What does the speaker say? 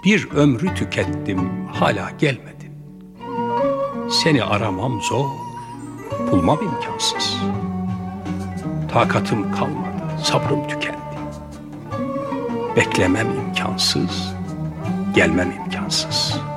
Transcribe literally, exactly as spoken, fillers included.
Bir ömrü tükettim, hala gelmedin. Seni aramam zor, bulmam imkansız. Takatım kalmadı, sabrım tükendi. Beklemem imkansız, gelmem imkansız.